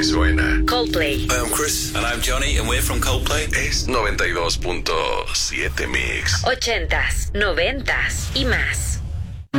suena. Coldplay. Hi, I'm Chris. And I'm Johnny, and we're from Coldplay. Es 92.7 Mix. 80s, 90s y más.